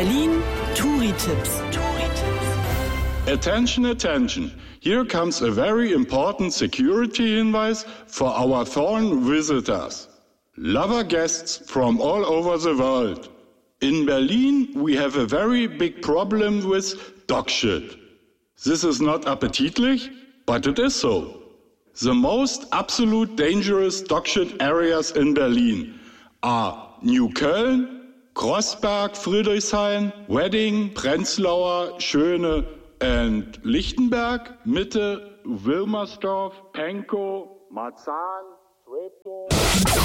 Berlin Touri-Tipps. Attention, attention. Here comes a very important security hinweis for our foreign visitors. Lover guests from all over the world. In Berlin, we have a very big problem with dog shit. This is not appetitlich, but it is so. The most absolute dangerous dog shit areas in Berlin are New Köln, Grossberg, Friedrichshain, Wedding, Prenzlauer, Schöne and Lichtenberg, Mitte, Wilmersdorf, Pankow, Marzahn, Treptow.